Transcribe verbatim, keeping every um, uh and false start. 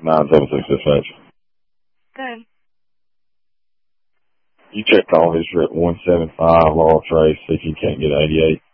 nine seven six dispatch. Good. You checked all history at one seven five Laurel Trace, see if you can't get eighty-eight.